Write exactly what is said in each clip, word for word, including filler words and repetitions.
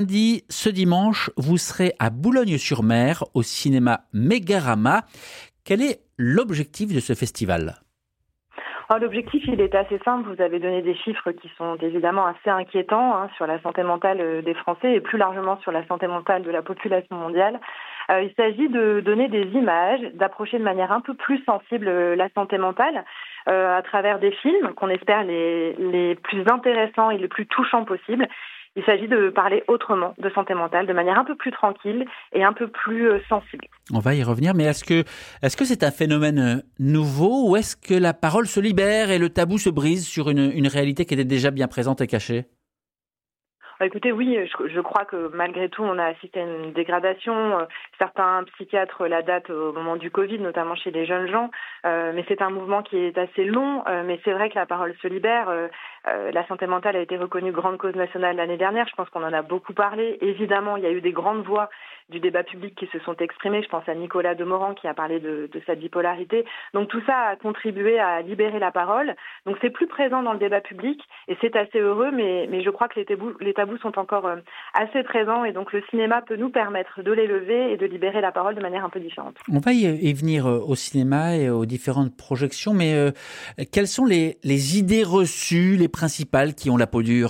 Samedi, ce dimanche, vous serez à Boulogne-sur-Mer au cinéma Mégarama. Quel est l'objectif de ce festival ? Alors, l'objectif, il est assez simple. Vous avez donné des chiffres qui sont évidemment assez inquiétants hein, sur la santé mentale des Français et plus largement sur la santé mentale de la population mondiale. Euh, il s'agit de donner des images, d'approcher de manière un peu plus sensible la santé mentale euh, à travers des films qu'on espère les, les plus intéressants et les plus touchants possibles. Il s'agit de parler autrement de santé mentale, de manière un peu plus tranquille et un peu plus euh, sensible. On va y revenir, mais est-ce que, est-ce que c'est un phénomène nouveau ou est-ce que la parole se libère et le tabou se brise sur une, une réalité qui était déjà bien présente et cachée ? Écoutez, oui, je, je crois que malgré tout, on a assisté à une dégradation. Certains psychiatres la datent au moment du Covid, notamment chez les jeunes gens. Euh, mais c'est un mouvement qui est assez long. Euh, mais c'est vrai que la parole se libère. Euh, euh, la santé mentale a été reconnue grande cause nationale l'année dernière. Je pense qu'on en a beaucoup parlé. Évidemment, il y a eu des grandes voix du débat public qui se sont exprimées. Je pense à Nicolas Demorand qui a parlé de, de sa bipolarité. Donc tout ça a contribué à libérer la parole. Donc c'est plus présent dans le débat public et c'est assez heureux. Mais, mais je crois que les tabous, les tabous sont encore assez présents et donc le cinéma peut nous permettre de les lever et de libérer la parole de manière un peu différente. On va y venir au cinéma et aux différentes projections, mais euh, quelles sont les, les idées reçues, les principales qui ont la peau dure ?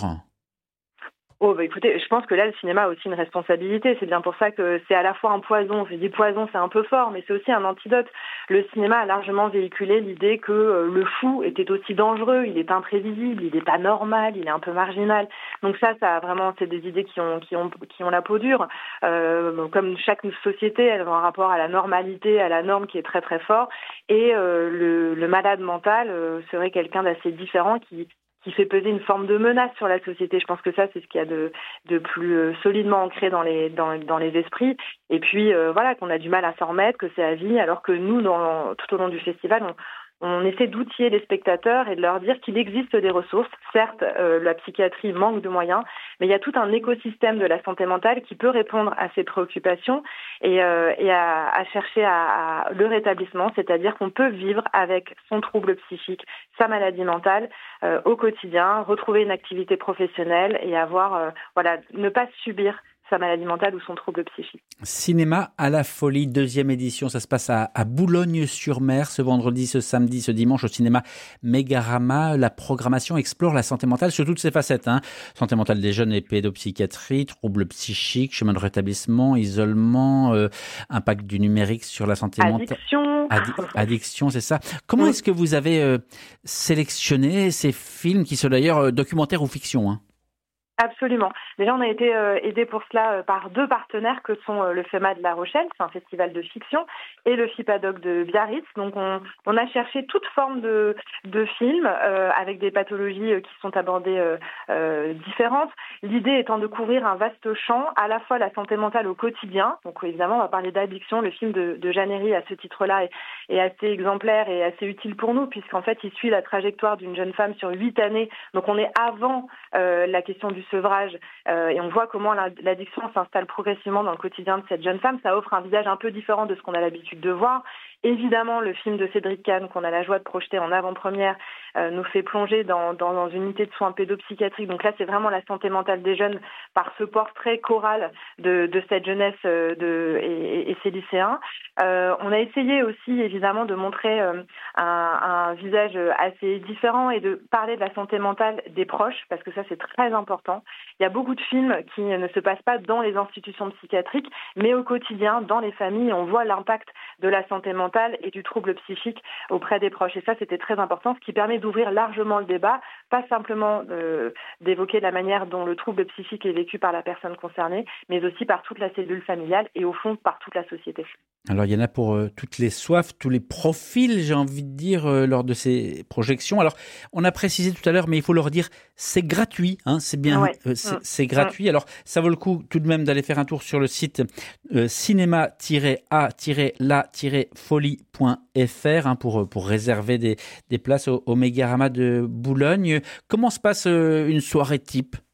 Oh bah écoutez, je pense que là le cinéma a aussi une responsabilité, c'est bien pour ça que c'est à la fois un poison, je dis poison c'est un peu fort, mais c'est aussi un antidote. Le cinéma a largement véhiculé l'idée que euh, le fou était aussi dangereux, il est imprévisible, il n'est pas normal, il est un peu marginal. Donc ça, ça a vraiment, c'est des idées qui ont qui ont qui ont la peau dure. Euh, comme chaque société, elle a un rapport à la normalité, à la norme qui est très très fort, et euh, le, le malade mental euh, serait quelqu'un d'assez différent qui qui fait peser une forme de menace sur la société. Je pense que ça, c'est ce qu'il y a de, de plus euh, solidement ancré dans les, dans, dans les esprits. Et puis, euh, voilà, qu'on a du mal à s'en remettre, que c'est à vie, alors que nous, dans, tout au long du festival, on, on essaie d'outiller les spectateurs et de leur dire qu'il existe des ressources. Certes, euh, la psychiatrie manque de moyens, mais il y a tout un écosystème de la santé mentale qui peut répondre à ces préoccupations et, euh, et à, à chercher à, à le rétablissement, c'est-à-dire qu'on peut vivre avec son trouble psychique, sa maladie mentale euh, au quotidien, retrouver une activité professionnelle et avoir, euh, voilà, ne pas subir sa maladie mentale ou son trouble psychique. Cinéma à la folie, deuxième édition, ça se passe à, à Boulogne-sur-Mer ce vendredi, ce samedi, ce dimanche au cinéma Mégarama. La programmation explore la santé mentale sous toutes ses facettes. Hein. Santé mentale des jeunes et pédopsychiatrie, troubles psychiques, chemin de rétablissement, isolement, euh, impact du numérique sur la santé mentale. Addiction. Addi- addiction, c'est ça. Comment oui. est-ce que vous avez euh, sélectionné ces films qui sont d'ailleurs euh, documentaires ou fiction hein? Absolument. Déjà, on a été euh, aidé pour cela euh, par deux partenaires que sont euh, le FEMA de La Rochelle, c'est un festival de fiction, et le FIPADOC de Biarritz. Donc, on, on a cherché toute forme de, de films euh, avec des pathologies euh, qui sont abordées euh, euh, différentes. L'idée étant de couvrir un vaste champ, à la fois la santé mentale au quotidien. Donc, évidemment, on va parler d'addiction. Le film de, de Jeanne Herry, à ce titre-là, est, est assez exemplaire et assez utile pour nous, puisqu'en fait, il suit la trajectoire d'une jeune femme sur huit années. Donc, on est avant euh, la question du sevrage euh, et on voit comment la, l'addiction s'installe progressivement dans le quotidien de cette jeune femme. Ça offre un visage un peu différent de ce qu'on a l'habitude de voir. Évidemment, le film de Cédric Kahn qu'on a la joie de projeter en avant-première euh, nous fait plonger dans, dans, dans une unité de soins pédopsychiatriques. Donc là, c'est vraiment la santé mentale des jeunes par ce portrait choral de, de cette jeunesse euh, de, et, et ces lycéens. Euh, on a essayé aussi, évidemment, de montrer euh, un, un visage assez différent et de parler de la santé mentale des proches, parce que ça, c'est très important. Il y a beaucoup de films qui ne se passent pas dans les institutions psychiatriques, mais au quotidien, dans les familles, on voit l'impact de la santé mentale et du trouble psychique auprès des proches. Et ça, c'était très important, ce qui permet d'ouvrir largement le débat, pas simplement euh, d'évoquer la manière dont le trouble psychique est vécu par la personne concernée, mais aussi par toute la cellule familiale et au fond, par toute la société. Alors, il y en a pour euh, toutes les soifs, tous les profils, j'ai envie de dire, euh, lors de ces projections. Alors, on a précisé tout à l'heure, mais il faut leur dire, c'est gratuit, hein, c'est bien, ouais. euh, c'est, mmh. c'est gratuit. Alors, ça vaut le coup tout de même d'aller faire un tour sur le site euh, cinéma a la folie point f r hein, pour, pour réserver des, des places au, au Mégarama de Boulogne. Comment se passe euh, une soirée type ?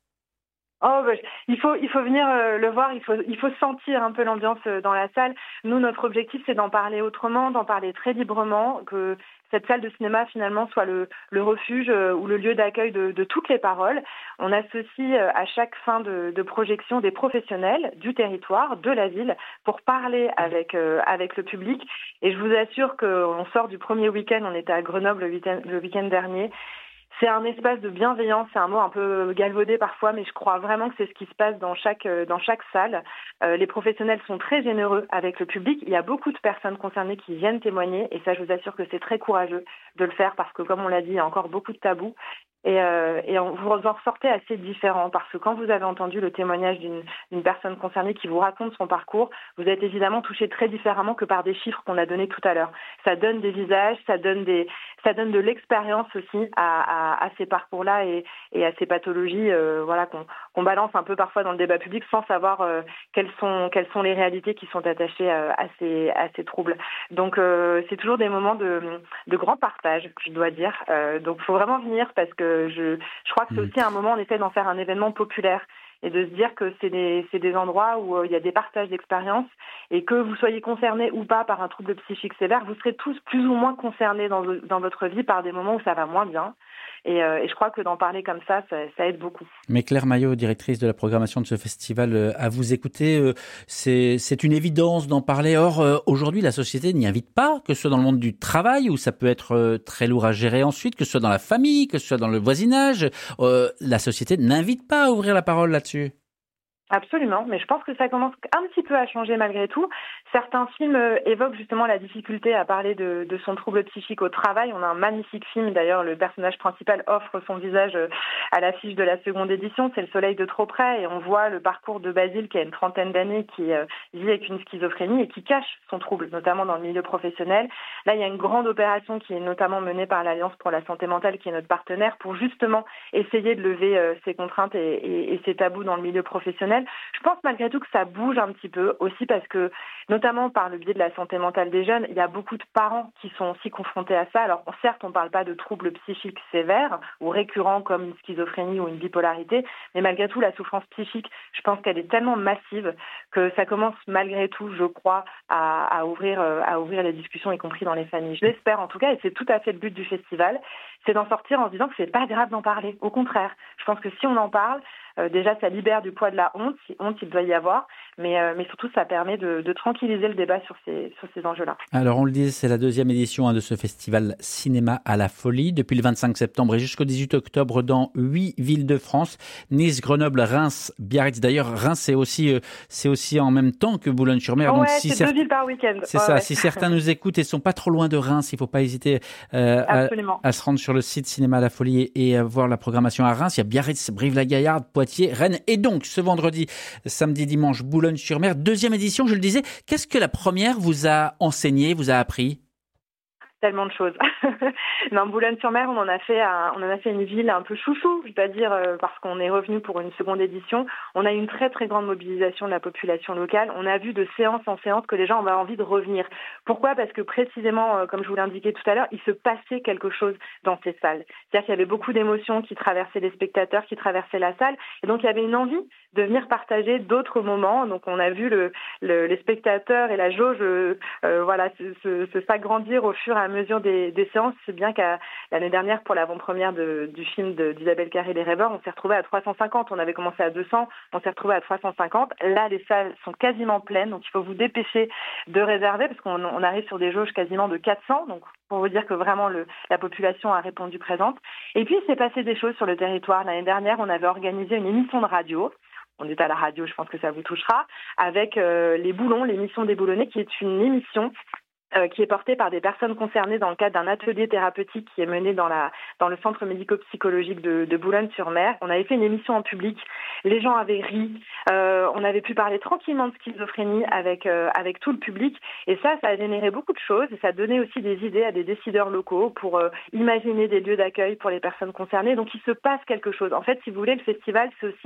Oh, bah, il faut il faut venir euh, le voir, il faut il faut sentir un peu l'ambiance euh, dans la salle. Nous, notre objectif, c'est d'en parler autrement, d'en parler très librement, que cette salle de cinéma finalement soit le, le refuge euh, ou le lieu d'accueil de, de toutes les paroles. On associe euh, à chaque fin de, de projection des professionnels du territoire, de la ville, pour parler avec euh, avec le public. Et je vous assure qu'on sort du premier week-end, on était à Grenoble le week-end, le week-end dernier. C'est un espace de bienveillance, c'est un mot un peu galvaudé parfois, mais je crois vraiment que c'est ce qui se passe dans chaque, dans chaque salle. Euh, les professionnels sont très généreux avec le public. Il y a beaucoup de personnes concernées qui viennent témoigner et ça, je vous assure que c'est très courageux de le faire parce que, comme on l'a dit, il y a encore beaucoup de tabous. Et, euh, et on, vous en ressortez assez différent parce que quand vous avez entendu le témoignage d'une, d'une personne concernée qui vous raconte son parcours, vous êtes évidemment touché très différemment que par des chiffres qu'on a donnés tout à l'heure. Ça donne des visages, ça donne des, ça donne de l'expérience aussi à, à, à ces parcours-là et, et à ces pathologies, euh, voilà, qu'on, qu'on balance un peu parfois dans le débat public sans savoir euh, quelles sont, quelles sont les réalités qui sont attachées euh, à ces, à ces troubles. Donc euh, c'est toujours des moments de, de grand partage, je dois dire. Euh, donc il faut vraiment venir parce que Je, je crois que c'est aussi un moment, en effet, d'en faire un événement populaire et de se dire que c'est des, c'est des endroits où euh, il y a des partages d'expériences et que vous soyez concerné ou pas par un trouble psychique sévère, vous serez tous plus ou moins concernés dans, dans votre vie par des moments où ça va moins bien. Et, euh, et je crois que d'en parler comme ça, ça, ça aide beaucoup. Mais Claire Maillot, directrice de la programmation de ce festival, euh, à vous écouter, euh, c'est, c'est une évidence d'en parler. Or, euh, aujourd'hui, la société n'y invite pas, que ce soit dans le monde du travail, où ça peut être euh, très lourd à gérer ensuite, que ce soit dans la famille, que ce soit dans le voisinage. Euh, la société n'invite pas à ouvrir la parole là-dessus. Absolument, mais je pense que ça commence un petit peu à changer malgré tout. Certains films euh, évoquent justement la difficulté à parler de, de son trouble psychique au travail. On a un magnifique film, d'ailleurs, le personnage principal offre son visage euh, à l'affiche de la seconde édition, c'est Le Soleil de trop près, et on voit le parcours de Basile qui a une trentaine d'années, qui euh, vit avec une schizophrénie et qui cache son trouble, notamment dans le milieu professionnel. Là, il y a une grande opération qui est notamment menée par l'Alliance pour la santé mentale, qui est notre partenaire, pour justement essayer de lever euh, ces contraintes et, et, et ces tabous dans le milieu professionnel. Je pense malgré tout que ça bouge un petit peu aussi parce que, notamment par le biais de la santé mentale des jeunes, il y a beaucoup de parents qui sont aussi confrontés à ça. Alors certes, on ne parle pas de troubles psychiques sévères ou récurrents comme une schizophrénie ou une bipolarité, mais malgré tout, la souffrance psychique, je pense qu'elle est tellement massive que ça commence malgré tout, je crois, à, à ouvrir, à ouvrir les discussions, y compris dans les familles. Je l'espère en tout cas, et c'est tout à fait le but du festival, c'est d'en sortir en se disant que c'est pas grave d'en parler. Au contraire, je pense que si on en parle, Euh, déjà, ça libère du poids de la honte, si honte il doit y avoir, mais, euh, mais surtout, ça permet de, de tranquilliser le débat sur ces, sur ces enjeux-là. Alors, on le disait, c'est la deuxième édition hein, de ce festival Cinéma à la Folie, depuis le vingt-cinq septembre et jusqu'au dix-huit octobre dans huit villes de France, Nice, Grenoble, Reims, Biarritz. D'ailleurs, Reims, c'est aussi, euh, c'est aussi en même temps que Boulogne-sur-Mer. Ouais, donc, si c'est certes... deux villes par week-end. C'est ouais, ça, ouais. si certains nous écoutent et sont pas trop loin de Reims, il ne faut pas hésiter euh, à, à se rendre sur le site Cinéma à la Folie et, et à voir la programmation à Reims. Il y a Biarritz, Brive-la-Gaillarde, Poitiers, Rennes et donc ce vendredi, samedi, dimanche, Boulogne-sur-Mer. Deuxième édition, je le disais. Qu'est-ce que la première vous a enseigné, vous a appris ? Tellement de choses. Non, Boulogne-sur-Mer, on en a fait, un, on en a fait une ville un peu chouchou, je dois dire, euh, parce qu'on est revenu pour une seconde édition. On a eu une très très grande mobilisation de la population locale. On a vu de séance en séance que les gens avaient envie de revenir. Pourquoi ? Parce que précisément, euh, comme je vous l'indiquais tout à l'heure, il se passait quelque chose dans ces salles. C'est-à-dire qu'il y avait beaucoup d'émotions qui traversaient les spectateurs, qui traversaient la salle, et donc il y avait une envie de venir partager d'autres moments. Donc on a vu le, le, les spectateurs et la jauge, euh, voilà, se, se, se s'agrandir au fur et à mesure des, des séances. C'est bien qu'à l'année dernière, pour l'avant-première de, du film de, d'Isabelle Carré, Les Rêveurs, on s'est retrouvé à trois cent cinquante. On avait commencé à deux cents, on s'est retrouvé à trois cent cinquante. Là, les salles sont quasiment pleines, donc il faut vous dépêcher de réserver parce qu'on on arrive sur des jauges quasiment de quatre cents. Donc pour vous dire que vraiment le, la population a répondu présente. Et puis, il s'est passé des choses sur le territoire. L'année dernière, on avait organisé une émission de radio. On est à la radio, je pense que ça vous touchera, avec euh, Les Boulons, l'émission des Boulonnais, qui est une émission Euh, qui est portée par des personnes concernées dans le cadre d'un atelier thérapeutique qui est mené dans, la, dans le centre médico-psychologique de, de Boulogne-sur-Mer. On avait fait une émission en public, les gens avaient ri, euh, on avait pu parler tranquillement de schizophrénie avec, euh, avec tout le public, et ça, ça a généré beaucoup de choses, et ça donnait aussi des idées à des décideurs locaux pour euh, imaginer des lieux d'accueil pour les personnes concernées. Donc il se passe quelque chose. En fait, si vous voulez, le festival, c'est aussi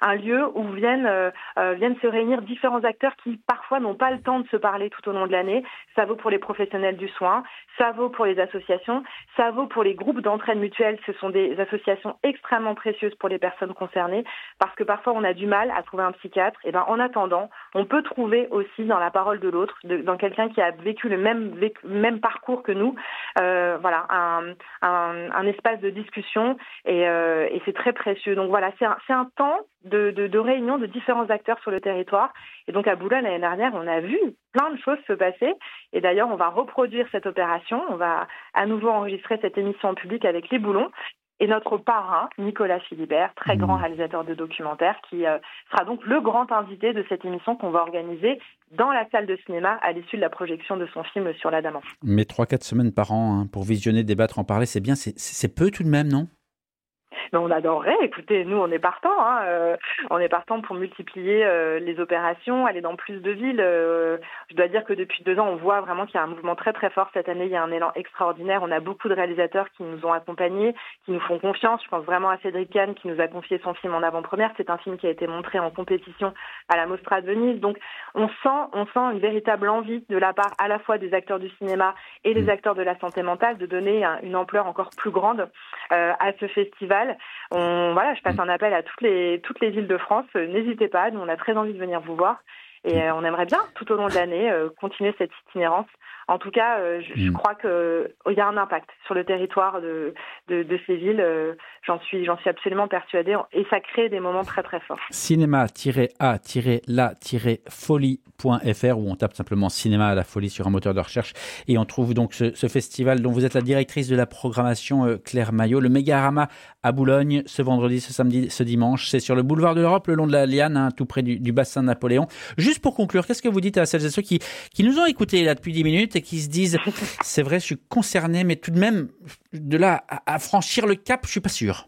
un lieu où viennent, euh, euh, viennent se réunir différents acteurs qui parfois n'ont pas le temps de se parler tout au long de l'année. Ça vaut pour les professionnels du soin, ça vaut pour les associations, ça vaut pour les groupes d'entraide mutuelle. Ce sont des associations extrêmement précieuses pour les personnes concernées parce que parfois on a du mal à trouver un psychiatre. Et ben en attendant, on peut trouver aussi dans la parole de l'autre, de, dans quelqu'un qui a vécu le même, vécu, même parcours que nous, euh, voilà, un, un, un espace de discussion et, euh, et c'est très précieux. Donc voilà, c'est un, c'est un temps de, de, de réunion de différents acteurs sur le territoire. Et donc à Boulogne, l'année dernière, on a vu plein de choses se passer. Et d'ailleurs, on va reproduire cette opération. On va à nouveau enregistrer cette émission en public avec les Boulons. Et notre parrain, Nicolas Philibert, très grand réalisateur de documentaires, qui euh, sera donc le grand invité de cette émission qu'on va organiser dans la salle de cinéma à l'issue de la projection de son film sur la Dame en Feu. Mais trois quatre semaines par an hein, pour visionner, débattre, en parler, c'est bien, c'est, c'est peu tout de même, non ? Mais on adorerait. Écoutez, nous, on est partant. Hein, euh, on est partant pour multiplier euh, les opérations, aller dans plus de villes. Euh, je dois dire que depuis deux ans, on voit vraiment qu'il y a un mouvement très très fort. Cette année, il y a un élan extraordinaire. On a beaucoup de réalisateurs qui nous ont accompagnés, qui nous font confiance. Je pense vraiment à Cédric Kahn qui nous a confié son film en avant-première. C'est un film qui a été montré en compétition à la Mostra de Venise. Donc, on sent, on sent une véritable envie de la part à la fois des acteurs du cinéma et des acteurs de la santé mentale de donner un, une ampleur encore plus grande euh, à ce festival. On, voilà, je passe un appel à toutes les, toutes les villes de France. N'hésitez pas, nous on a très envie de venir vous voir et euh, on aimerait bien tout au long de l'année euh, continuer cette itinérance. En tout cas, euh, je, je crois qu'il oh, y a un impact sur le territoire de, de, de ces villes. Euh, j'en suis, j'en suis absolument persuadée et ça crée des moments très très forts. cinéma a la folie point f r où on tape simplement cinéma à la folie sur un moteur de recherche et on trouve donc ce, ce festival dont vous êtes la directrice de la programmation euh, Claire Maillot, le Mégarama à Boulogne ce vendredi, ce samedi, ce dimanche. C'est sur le boulevard de l'Europe, le long de la Liane, hein, tout près du, du bassin de Napoléon. Juste pour conclure, qu'est-ce que vous dites à celles et ceux qui, qui nous ont écoutés là depuis dix minutes et qui se disent c'est vrai, je suis concerné, mais tout de même de là à, à franchir le cap, je suis pas sûr.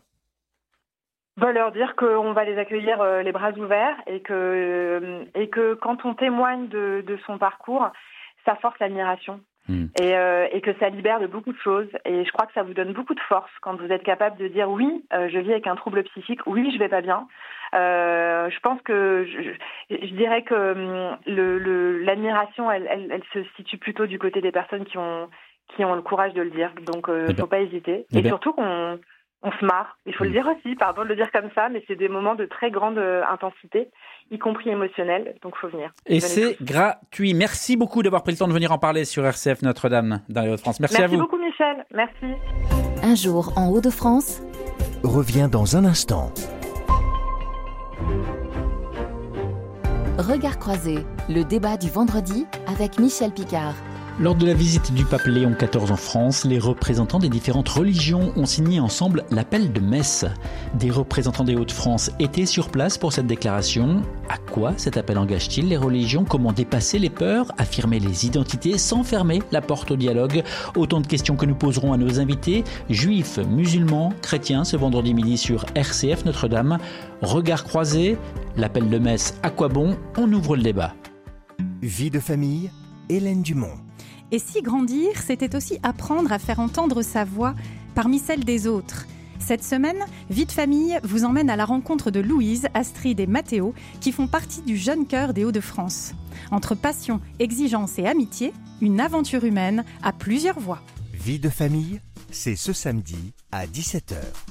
Va leur dire qu'on va les accueillir euh, les bras ouverts et que, euh, et que quand on témoigne de, de son parcours, ça force l'admiration mmh. et, euh, et que ça libère de beaucoup de choses. Et je crois que ça vous donne beaucoup de force quand vous êtes capable de dire oui, euh, je vis avec un trouble psychique, oui, je vais pas bien. Euh, je pense que je, je dirais que euh, le, le, l'admiration, elle, elle, elle se situe plutôt du côté des personnes qui ont, qui ont le courage de le dire. Donc, il euh, ne faut pas hésiter. Et, et surtout qu'on on se marre. Il faut mmh. le dire aussi, pardon de le dire comme ça, mais c'est des moments de très grande euh, intensité, y compris émotionnelle. Donc, il faut venir. Et c'est tous. gratuit. Merci beaucoup d'avoir pris le temps de venir en parler sur R C F Notre-Dame dans les Hauts-de-France. Merci, Merci à vous. Merci beaucoup, Michel. Merci. Un jour en Hauts-de-France revient dans un instant. Regard croisé, le débat du vendredi avec Michel Picard. Lors de la visite du pape Léon quatorze en France, les représentants des différentes religions ont signé ensemble l'appel de Metz. Des représentants des Hauts-de-France étaient sur place pour cette déclaration. À quoi cet appel engage-t-il les religions ? Comment dépasser les peurs ? Affirmer les identités sans fermer la porte au dialogue ? Autant de questions que nous poserons à nos invités, juifs, musulmans, chrétiens, ce vendredi midi sur R C F Notre-Dame. Regard croisé, l'appel de Metz, à quoi bon ? On ouvre le débat. Vie de famille, Hélène Dumont. Et si grandir, c'était aussi apprendre à faire entendre sa voix parmi celles des autres. Cette semaine, Vie de famille vous emmène à la rencontre de Louise, Astrid et Mathéo, qui font partie du jeune cœur des Hauts-de-France. Entre passion, exigence et amitié, une aventure humaine à plusieurs voix. Vie de famille, c'est ce samedi à dix-sept heures.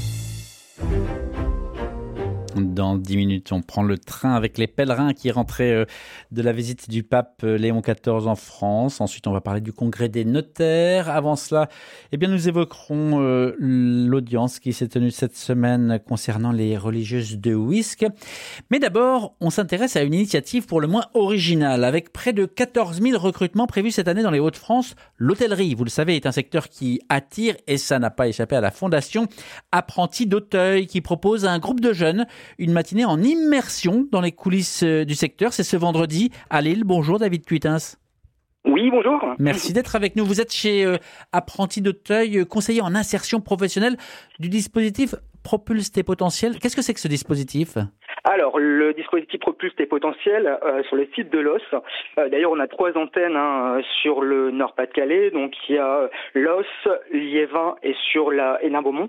Dans dix minutes, on prend le train avec les pèlerins qui rentraient de la visite du pape Léon quatorze en France. Ensuite, on va parler du congrès des notaires. Avant cela, eh bien, nous évoquerons euh, l'audience qui s'est tenue cette semaine concernant les religieuses de Wisques. Mais d'abord, on s'intéresse à une initiative pour le moins originale. Avec près de quatorze mille recrutements prévus cette année dans les Hauts-de-France, l'hôtellerie, vous le savez, est un secteur qui attire, et ça n'a pas échappé à la fondation Apprentis d'Auteuil, qui propose à un groupe de jeunes une matinée en immersion dans les coulisses du secteur. C'est ce vendredi à Lille. Bonjour David Cuitens. Oui, bonjour. Merci d'être avec nous. Vous êtes chez euh, Apprentis d'Auteuil, conseiller en insertion professionnelle du dispositif Propulse tes potentiels. Qu'est-ce que c'est que ce dispositif ? Alors, le dispositif Propulse tes potentiels euh, sur le site de l'O S. Euh, d'ailleurs, on a trois antennes hein, sur le Nord-Pas-de-Calais. Donc, il y a l'O S, Liévin et sur la Hénin-Beaumont.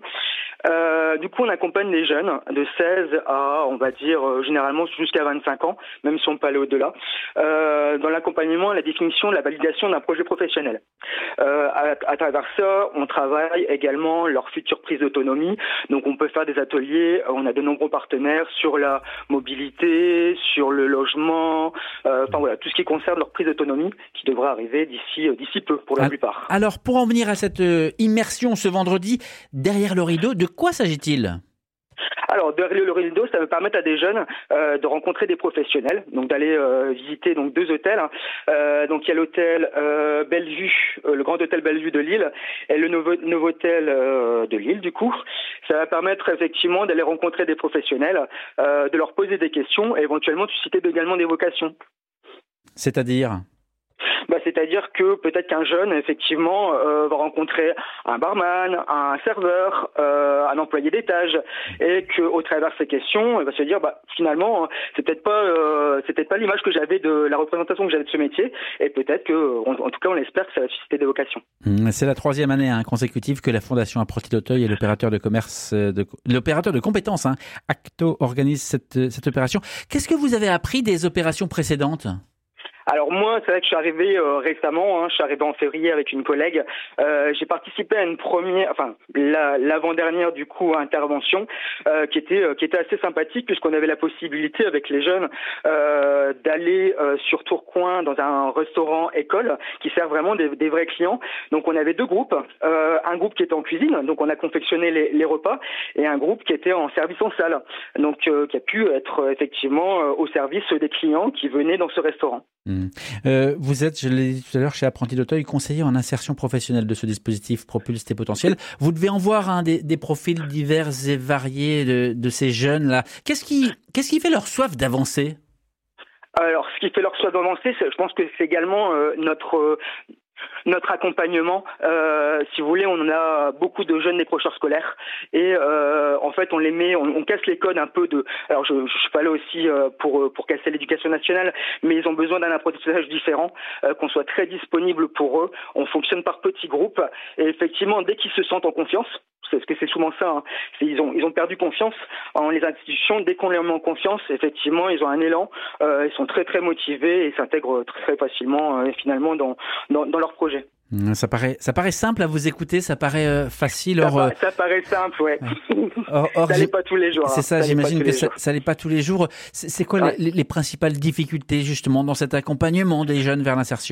Euh, du coup, on accompagne les jeunes de seize à, on va dire, euh, généralement jusqu'à vingt-cinq ans, même si on peut aller au-delà, euh, dans l'accompagnement et la définition de la validation d'un projet professionnel. Euh, à, à travers ça, on travaille également leur future prise d'autonomie. Donc, on peut faire des ateliers. On a de nombreux partenaires sur la mobilité, sur le logement, euh, enfin voilà, tout ce qui concerne leur prise d'autonomie qui devrait arriver d'ici euh, d'ici peu pour la alors, plupart. Alors, pour en venir à cette euh, immersion ce vendredi, derrière le rideau, de quoi s'agit-il ? Alors, derrière le rideau, ça va permettre à des jeunes euh, de rencontrer des professionnels, donc d'aller euh, visiter donc deux hôtels. Euh, donc, il y a l'hôtel euh, Bellevue, euh, le grand hôtel Bellevue de Lille, et le nouveau Novotel euh, de Lille. Du coup, ça va permettre effectivement d'aller rencontrer des professionnels, euh, de leur poser des questions, et éventuellement de susciter également des vocations. C'est-à-dire ? Bah, c'est-à-dire que peut-être qu'un jeune, effectivement, euh, va rencontrer un barman, un serveur, euh, un employé d'étage, et qu'au travers de ces questions, il va se dire, bah, finalement, c'est peut-être pas, euh, c'est peut-être pas l'image que j'avais de la représentation que j'avais de ce métier, et peut-être que, en, en tout cas, on espère que ça va susciter des vocations. C'est la troisième année hein, consécutive que la Fondation Apprentis d'Auteuil et l'opérateur de commerce, de, l'opérateur de compétences, hein, Acto, organise cette, cette opération. Qu'est-ce que vous avez appris des opérations précédentes ? Alors moi, c'est vrai que je suis arrivé euh, récemment, hein, je suis arrivé en février avec une collègue. Euh, j'ai participé à une première, enfin la, l'avant-dernière du coup intervention euh, qui était euh, qui était assez sympathique puisqu'on avait la possibilité avec les jeunes euh, d'aller euh, sur Tourcoing dans un restaurant école qui sert vraiment des, des vrais clients. Donc on avait deux groupes, euh, un groupe qui était en cuisine, donc on a confectionné les, les repas, et un groupe qui était en service en salle, donc euh, qui a pu être euh, effectivement euh, au service des clients qui venaient dans ce restaurant. Mmh. Euh, vous êtes, je l'ai dit tout à l'heure, chez Apprentis d'Auteuil, conseiller en insertion professionnelle de ce dispositif Propulse tes potentiels. Vous devez en voir hein, des, des profils divers et variés de, de ces jeunes-là. Qu'est-ce qui, qu'est-ce qui fait leur soif d'avancer ? Alors, ce qui fait leur soif d'avancer, c'est, je pense que c'est également euh, notre... Euh, Notre accompagnement, euh, si vous voulez, on a beaucoup de jeunes décrocheurs scolaires et euh, en fait on les met, on, on casse les codes un peu de. Alors je, je suis pas là aussi euh, pour pour casser l'éducation nationale, mais ils ont besoin d'un apprentissage différent, euh, qu'on soit très disponible pour eux. On fonctionne par petits groupes et effectivement dès qu'ils se sentent en confiance. Parce que c'est souvent ça, hein. C'est, ils ont ils ont perdu confiance en les institutions. Dès qu'on les met en confiance, effectivement, ils ont un élan, euh, ils sont très très motivés et s'intègrent très, très facilement euh, finalement dans, dans dans leur projet. Ça paraît ça paraît simple à vous écouter, ça paraît euh, facile. Ça, or, par, euh... ça paraît simple, ouais. ouais. Or, or, ça l'est pas tous les jours. C'est hein. ça, ça j'imagine que ça, jours. ça l'est pas tous les jours. C'est, c'est quoi ouais. les, les principales difficultés justement dans cet accompagnement des jeunes vers l'insertion ?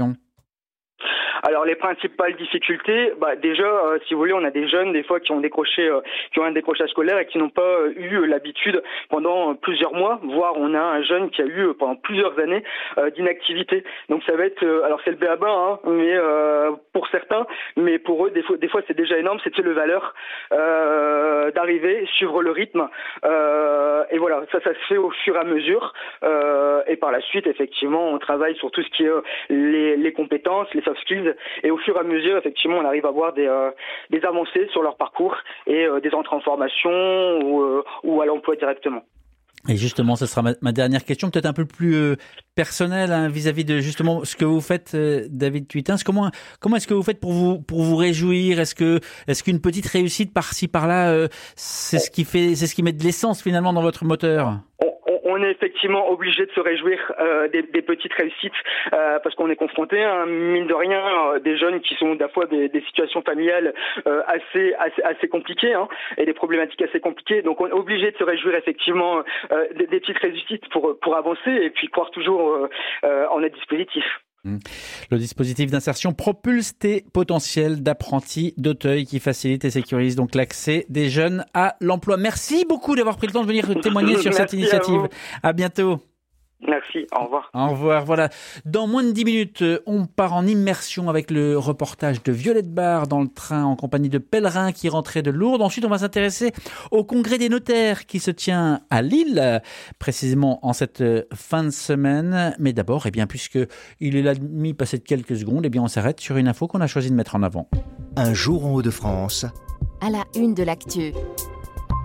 Alors les principales difficultés, bah déjà, euh, si vous voulez, on a des jeunes des fois qui ont décroché, euh, qui ont un décrochage scolaire et qui n'ont pas euh, eu l'habitude pendant euh, plusieurs mois, voire on a un jeune qui a eu euh, pendant plusieurs années euh, d'inactivité. Donc ça va être, euh, alors c'est le béaba, hein, mais euh, pour certains, mais pour eux des fois, des fois c'est déjà énorme, c'est de se lever à l'heure, euh, d'arriver, suivre le rythme, euh, et voilà, ça, ça se fait au fur et à mesure, euh, et par la suite, effectivement, on travaille sur tout ce qui est euh, les, les compétences, les soft skills. Et au fur et à mesure, effectivement, on arrive à voir des, euh, des avancées sur leur parcours et euh, des entrées en formation ou, euh, ou à l'emploi directement. Et justement, ce sera ma, ma dernière question, peut-être un peu plus euh, personnelle hein, vis-à-vis de justement ce que vous faites, euh, David Tuitens. Comment comment est-ce que vous faites pour vous pour vous réjouir ? Est-ce que est-ce qu'une petite réussite par-ci par-là, euh, c'est ce qui fait, c'est ce qui met de l'essence finalement dans votre moteur ? On est effectivement obligé de se réjouir euh, des, des petites réussites euh, parce qu'on est confronté, hein, mine de rien, euh, des jeunes qui sont d'affois des, des situations familiales euh, assez, assez assez compliquées hein, et des problématiques assez compliquées. Donc on est obligé de se réjouir effectivement euh, des, des petites réussites pour pour avancer et puis croire toujours euh, euh, en notre dispositif. Le dispositif d'insertion Propulse tes potentiels d'Apprentis d'Auteuil qui facilite et sécurise donc l'accès des jeunes à l'emploi. Merci beaucoup d'avoir pris le temps de venir témoigner sur cette initiative. À, à bientôt. Merci, au revoir. Au revoir, voilà. Dans moins de dix minutes, on part en immersion avec le reportage de Violette Barre dans le train en compagnie de pèlerins qui rentraient de Lourdes. Ensuite, on va s'intéresser au congrès des notaires qui se tient à Lille, précisément en cette fin de semaine. Mais d'abord, eh bien, puisque il est là demi passé de quelques secondes, eh bien, on s'arrête sur une info qu'on a choisi de mettre en avant. Un jour en Hauts-de-France. À la une de l'actu.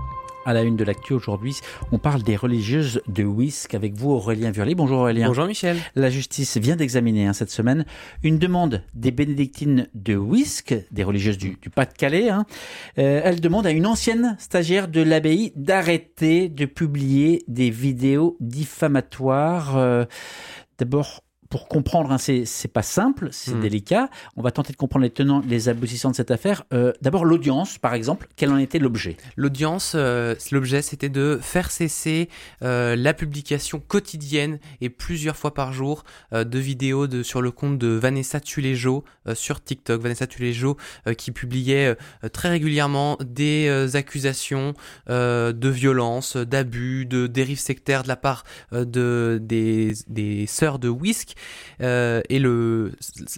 À la une de l'actu aujourd'hui, on parle des religieuses de Wisk avec vous, Aurélien Vurly. Bonjour Aurélien. Bonjour Michel. La justice vient d'examiner hein, cette semaine une demande des bénédictines de Wisk, des religieuses du, du Pas-de-Calais. Hein. Euh, elle demande à une ancienne stagiaire de l'abbaye d'arrêter de publier des vidéos diffamatoires. Euh, d'abord, pour comprendre, hein, c'est, c'est pas simple, c'est mmh. délicat. On va tenter de comprendre les tenants, les aboutissants de cette affaire. Euh, d'abord, l'audience, par exemple, quel en était l'objet ? L'audience, euh, l'objet, c'était de faire cesser euh, la publication quotidienne et plusieurs fois par jour euh, de vidéos de, sur le compte de Vanessa Tuléjo euh, sur TikTok. Vanessa Tuléjo euh, qui publiait euh, très régulièrement des euh, accusations euh, de violence, d'abus, de dérives sectaires de la part euh, de, des, des sœurs de Wisk. Euh, et le,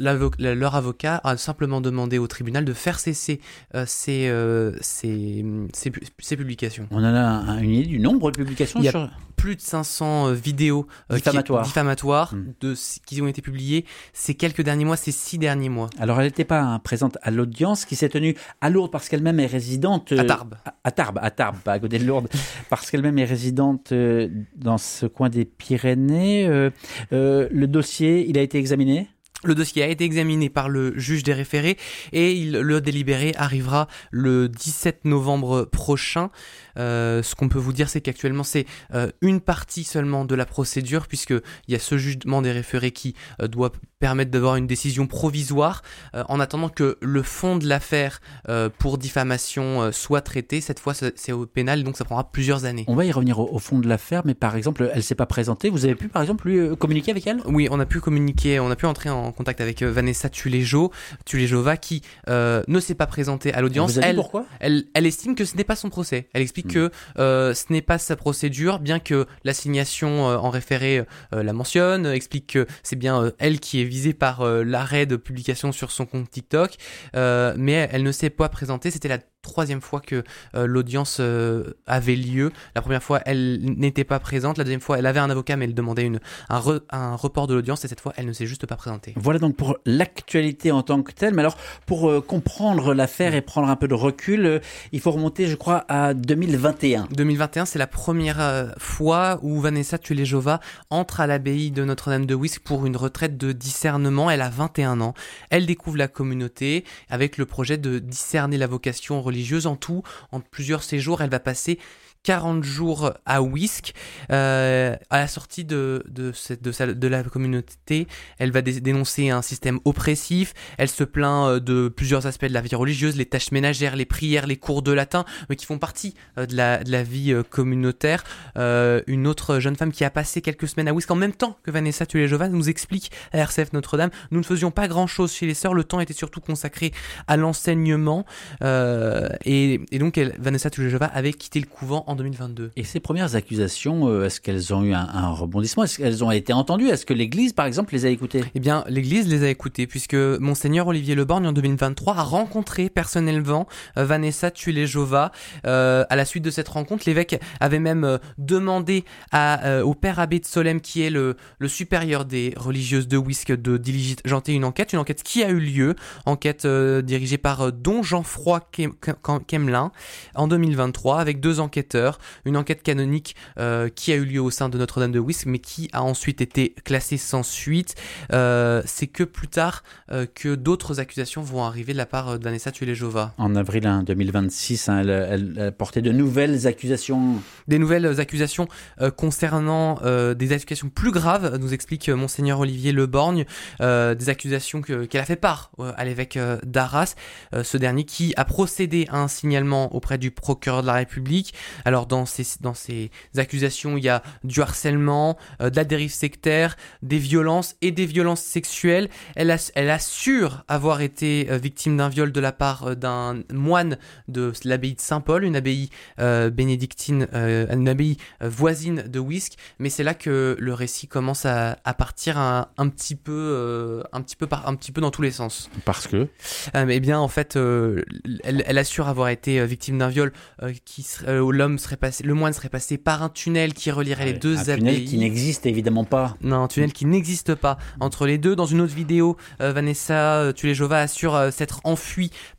leur avocat a simplement demandé au tribunal de faire cesser euh, ces, euh, ces, ces, ces publications. On en a une idée du nombre de publications ? Il y a sur... plus de cinq cents vidéos euh, diffamatoires, qui, diffamatoires mmh. de, qui ont été publiées ces quelques derniers mois, ces six derniers mois. Alors elle n'était pas hein, présente à l'audience qui s'est tenue à Lourdes parce qu'elle-même est résidente... Euh, à Tarbes. À, à Tarbes, à Tarbes, pas à côté de Lourdes, parce qu'elle-même est résidente euh, dans ce coin des Pyrénées. Euh, euh, le dossier, il a été examiné ? Le dossier a été examiné par le juge des référés et il, le délibéré arrivera le dix-sept novembre prochain. Euh, ce qu'on peut vous dire, c'est qu'actuellement, c'est euh, une partie seulement de la procédure, puisqu'il y a ce jugement des référés qui euh, doit permettre d'avoir une décision provisoire, euh, en attendant que le fond de l'affaire euh, pour diffamation euh, soit traité. Cette fois, c'est au pénal, donc ça prendra plusieurs années. On va y revenir au, au fond de l'affaire, mais par exemple, elle ne s'est pas présentée. Vous avez pu, par exemple, lui, communiquer avec elle ? Oui, on a pu communiquer, on a pu entrer en en contact avec Vanessa Tuléjo, Tulejova qui euh, ne s'est pas présentée à l'audience. Vous avez elle, dit pourquoi ? elle, elle estime que ce n'est pas son procès. Elle explique mmh. que euh, ce n'est pas sa procédure, bien que l'assignation euh, en référé euh, la mentionne, euh, explique que c'est bien euh, elle qui est visée par euh, l'arrêt de publication sur son compte TikTok, euh, mais elle, elle ne s'est pas présentée. C'était la troisième fois que euh, l'audience euh, avait lieu. La première fois, elle n'était pas présente. La deuxième fois, elle avait un avocat, mais elle demandait une, un, re, un report de l'audience. Et cette fois, elle ne s'est juste pas présentée. Voilà donc pour l'actualité en tant que telle. Mais alors, pour euh, comprendre l'affaire et prendre un peu de recul, euh, il faut remonter, je crois, à deux mille vingt et un. deux mille vingt et un, c'est la première euh, fois où Vanessa Tulejova entre à l'abbaye de Notre-Dame de Wisk pour une retraite de discernement. Elle a vingt et un ans. Elle découvre la communauté avec le projet de discerner la vocation religieuse. En tout, en plusieurs séjours, elle va passer quarante jours à Wisk. Euh, à la sortie de, de, cette, de, sa, de la communauté, elle va dé- dénoncer un système oppressif. Elle se plaint de plusieurs aspects de la vie religieuse, les tâches ménagères, les prières, les cours de latin, euh, qui font partie euh, de, la, de la vie euh, communautaire. Euh, une autre jeune femme qui a passé quelques semaines à Wisk en même temps que Vanessa Tulejova nous explique à R C F Notre-Dame: nous ne faisions pas grand-chose chez les sœurs, le temps était surtout consacré à l'enseignement. Euh, et, et donc, elle, Vanessa Tulejova avait quitté le couvent en deux mille vingt-deux. Et ces premières accusations, est-ce qu'elles ont eu un, un rebondissement ? Est-ce qu'elles ont été entendues ? Est-ce que l'Église, par exemple, les a écoutées ? Eh bien, l'Église les a écoutées, puisque Monseigneur Olivier Le Borgne, en deux mille vingt-trois, a rencontré personnellement euh, Vanessa Tulejova. Euh, à la suite de cette rencontre, l'évêque avait même euh, demandé à, euh, au père abbé de Solesmes, qui est le, le supérieur des religieuses de Wisk, de diligenter une enquête, une enquête qui a eu lieu, enquête euh, dirigée par euh, Don Jean-Froid Quemelin en deux mille vingt-trois, avec deux enquêteurs. Une enquête canonique euh, qui a eu lieu au sein de Notre-Dame de Wisk, mais qui a ensuite été classée sans suite. Euh, c'est que plus tard euh, que d'autres accusations vont arriver de la part de Vanessa Tulejova. En avril hein, deux mille vingt-six, hein, elle, elle, elle portait de nouvelles accusations. Des nouvelles accusations euh, concernant euh, des accusations plus graves, nous explique euh, Monseigneur Olivier Le Borgne, euh, des accusations que, qu'elle a fait part euh, à l'évêque euh, d'Arras, euh, ce dernier qui a procédé à un signalement auprès du procureur de la République. Alors dans ces, dans ces accusations, il y a du harcèlement, euh, de la dérive sectaire, des violences et des violences sexuelles. Elle, a, elle assure avoir été euh, victime d'un viol de la part euh, d'un moine de l'abbaye de Saint-Paul, une abbaye euh, bénédictine, euh, une abbaye euh, voisine de Wisk. Mais c'est là que le récit commence à, à partir un, un petit peu, euh, un petit peu par, un petit peu dans tous les sens. Parce que euh, Eh bien, en fait, euh, elle, elle assure avoir été euh, victime d'un viol euh, qui serait, euh, l'homme serait passé, le moine serait passé par un tunnel qui relierait ouais, les deux un abbayes. Un tunnel qui n'existe évidemment pas. Non, un tunnel qui n'existe pas entre les deux. Dans une autre vidéo, euh, Vanessa Tulejova assure euh, s'être enfuie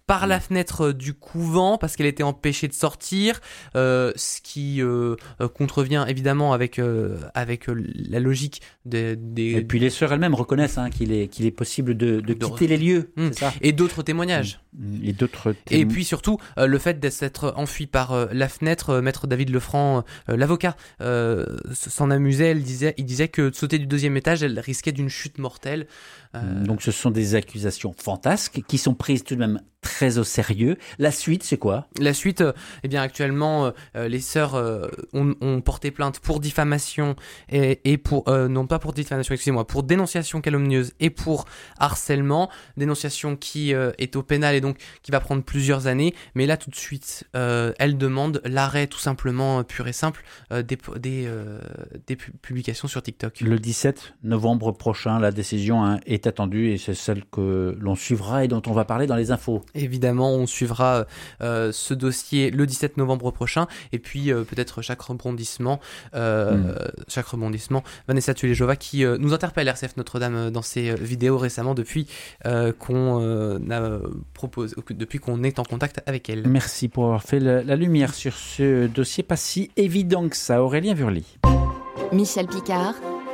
par la fenêtre du couvent parce qu'elle était empêchée de sortir, euh, ce qui euh, contrevient évidemment avec euh, avec la logique des, des... Et puis les sœurs elles-mêmes reconnaissent hein, qu'il est qu'il est possible de, de quitter les lieux, mmh. c'est ça. Et d'autres témoignages. Mmh. Et d'autres. Témo... Et puis surtout euh, le fait d'être enfui par euh, la fenêtre, euh, maître David Lefranc, euh, l'avocat, euh, s'en amusait. Elle disait, il disait que de sauter du deuxième étage, elle risquait d'une chute mortelle. Euh... Donc ce sont des accusations fantasques qui sont prises tout de même très au sérieux. La suite, c'est quoi ? La suite, euh, eh bien actuellement, euh, les sœurs euh, ont, ont porté plainte pour diffamation et, et pour euh, non pas pour diffamation, excusez-moi, pour dénonciation calomnieuse et pour harcèlement. Dénonciation qui euh, est au pénal et donc qui va prendre plusieurs années. Mais là, tout de suite, euh, elle demande l'arrêt tout simplement pur et simple euh, des des, euh, des publications sur TikTok. Le dix-sept novembre prochain, la décision hein, est attendue et c'est celle que l'on suivra et dont on va parler dans les infos. Évidemment, on suivra euh, ce dossier le dix-sept novembre prochain et puis euh, peut-être chaque rebondissement, euh, mmh. chaque rebondissement. Vanessa Tuilejova qui euh, nous interpelle R C F Notre-Dame dans ses vidéos récemment depuis euh, qu'on euh, a proposé, depuis qu'on est en contact avec elle. Merci pour avoir fait la, la lumière sur ce dossier pas si évident que ça. Aurélien Vurly. Michel Picard,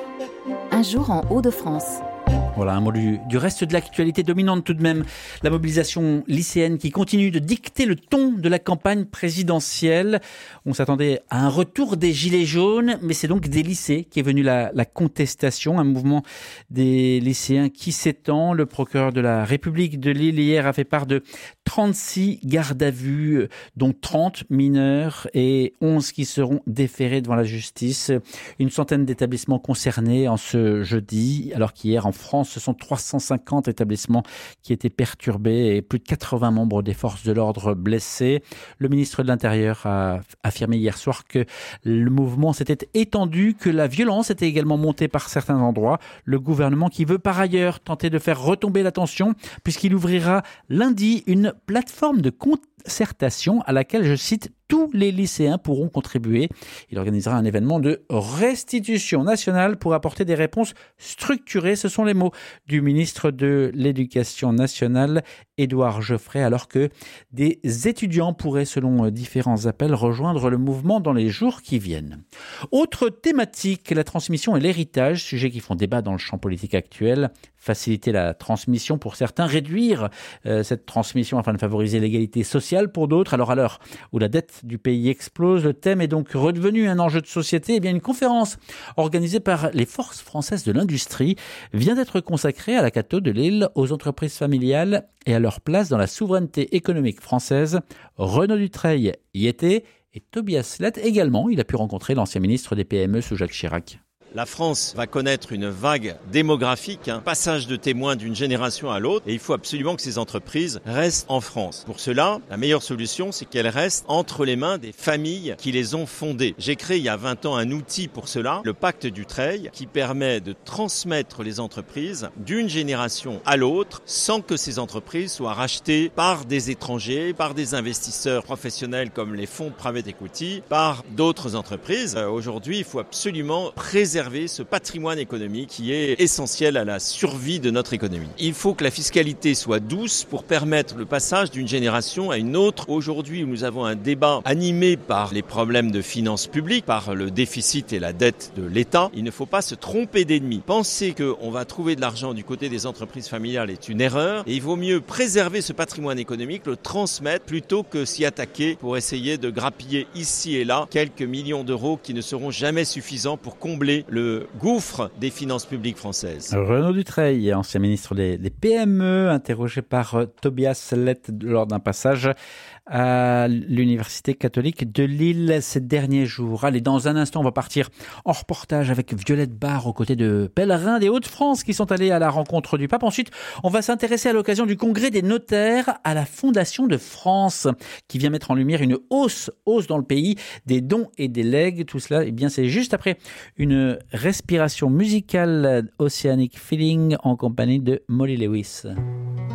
un jour en Hauts-de-France. Voilà, un mot du, du reste de l'actualité dominante tout de même. La mobilisation lycéenne qui continue de dicter le ton de la campagne présidentielle. On s'attendait à un retour des Gilets jaunes, mais c'est donc des lycées qui est venu la, la contestation. Un mouvement des lycéens qui s'étend. Le procureur de la République de Lille hier a fait part de trente-six gardes à vue, dont trente mineurs et onze qui seront déférés devant la justice. Une centaine d'établissements concernés en ce jeudi, alors qu'hier en France, ce sont trois cent cinquante établissements qui étaient perturbés et plus de quatre-vingts membres des forces de l'ordre blessés. Le ministre de l'Intérieur a affirmé hier soir que le mouvement s'était étendu, que la violence était également montée par certains endroits. Le gouvernement qui veut par ailleurs tenter de faire retomber la tension puisqu'il ouvrira lundi une plateforme de concertation à laquelle, je cite, tous les lycéens pourront contribuer. Il organisera un événement de restitution nationale pour apporter des réponses structurées. Ce sont les mots du ministre de l'Éducation nationale, Édouard Geoffrey, alors que des étudiants pourraient, selon différents appels, rejoindre le mouvement dans les jours qui viennent. Autre thématique, la transmission et l'héritage, sujet qui font débat dans le champ politique actuel. Faciliter la transmission pour certains, réduire euh, cette transmission afin de favoriser l'égalité sociale pour d'autres. Alors à l'heure où la dette du pays explose, le thème est donc redevenu un enjeu de société. Eh bien, une conférence organisée par les forces françaises de l'industrie vient d'être consacrée à la Cato de Lille, aux entreprises familiales et à leur place dans la souveraineté économique française. Renaud Dutreil y était et Tobias Lett également. Il a pu rencontrer l'ancien ministre des P M E sous Jacques Chirac. La France va connaître une vague démographique, un passage de témoins d'une génération à l'autre, et il faut absolument que ces entreprises restent en France. Pour cela, la meilleure solution, c'est qu'elles restent entre les mains des familles qui les ont fondées. J'ai créé il y a vingt ans un outil pour cela, le Pacte Dutreil, qui permet de transmettre les entreprises d'une génération à l'autre sans que ces entreprises soient rachetées par des étrangers, par des investisseurs professionnels comme les fonds private equity, par d'autres entreprises. Euh, aujourd'hui, il faut absolument préserver ce patrimoine économique qui est essentiel à la survie de notre économie. Il faut que la fiscalité soit douce pour permettre le passage d'une génération à une autre. Aujourd'hui, nous avons un débat animé par les problèmes de finances publiques, par le déficit et la dette de l'État. Il ne faut pas se tromper d'ennemis. Penser qu'on va trouver de l'argent du côté des entreprises familiales est une erreur et il vaut mieux préserver ce patrimoine économique, le transmettre plutôt que s'y attaquer pour essayer de grappiller ici et là quelques millions d'euros qui ne seront jamais suffisants pour combler le gouffre des finances publiques françaises. Renaud Dutreil, ancien ministre des, des P M E, interrogé par euh, Tobias Lett lors d'un passage à l'Université catholique de Lille ces derniers jours. Allez, dans un instant, on va partir en reportage avec Violette Barre aux côtés de pèlerins des Hauts-de-France qui sont allés à la rencontre du pape. Ensuite, on va s'intéresser à l'occasion du congrès des notaires à la Fondation de France qui vient mettre en lumière une hausse, hausse dans le pays des dons et des legs. Tout cela, eh bien, c'est juste après une respiration musicale Oceanic Feeling en compagnie de Molly Lewis.